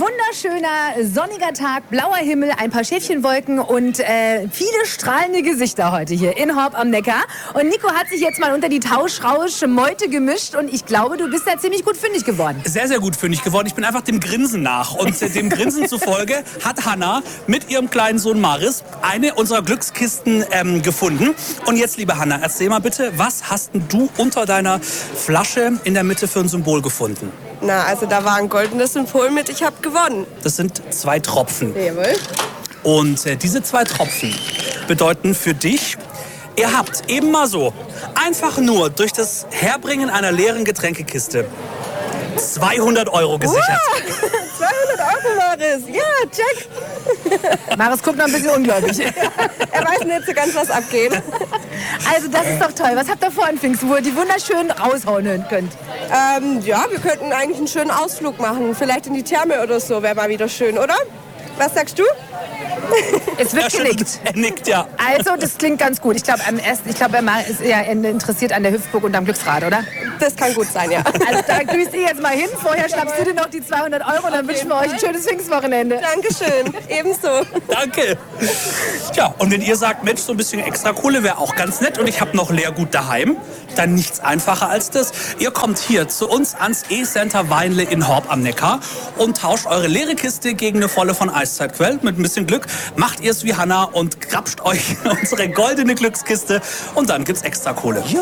wunderschöner, sonniger Tag, blauer Himmel, ein paar Schäfchenwolken und viele strahlende Gesichter heute hier in Horb am Neckar. Und Nico hat sich jetzt mal unter die Tauschrausch-Meute gemischt und ich glaube, du bist da ziemlich gut fündig geworden. Sehr, sehr gut fündig geworden. Ich bin einfach dem Grinsen nach. Und dem Grinsen zufolge hat Hanna mit ihrem kleinen Sohn Maris eine unserer Glückskisten gefunden. Und jetzt, liebe Hanna, erzähl mal bitte, was hast denn du unter deiner Flasche in der Mitte für ein Symbol gefunden? Na, also da war ein goldenes Symbol mit, ich habe gewonnen. Das sind 2 Tropfen. Jawohl. Und diese 2 Tropfen bedeuten für dich, ihr habt eben mal so, einfach nur durch das Herbringen einer leeren Getränkekiste 200 € gesichert. Wow, 200 €, Maris. Ja, check. Maris guckt noch ein bisschen ungläubig. Er weiß nicht so ganz, was abgeht. Also das ist doch toll. Was habt ihr vor an Pfingsten, wo ihr die wunderschön raushauen könnt? Ja, wir könnten eigentlich einen schönen Ausflug machen. Vielleicht in die Therme oder so, wäre mal wieder schön, oder? Was sagst du? Es wird genickt. Er nickt, ja. Also, das klingt ganz gut. Ich glaube, er ist eher interessiert an der Hüpfburg und am Glücksrad, oder? Das kann gut sein, ja. Also, da grüßt ihr jetzt mal hin. Vorher schnappst du dir noch die 200 € und dann wünschen wir euch ein schönes Pfingstwochenende. Dankeschön, ebenso. Danke. Ja, und wenn ihr sagt, Mensch, so ein bisschen extra Kohle wäre auch ganz nett und ich habe noch Leergut daheim, dann nichts einfacher als das. Ihr kommt hier zu uns ans E-Center Weinle in Horb am Neckar und tauscht eure leere Kiste gegen eine volle von Eiszeitquell. Mit ein bisschen Glück macht ihr es wie Hanna und grapscht euch unsere goldene Glückskiste und dann gibt's extra Kohle.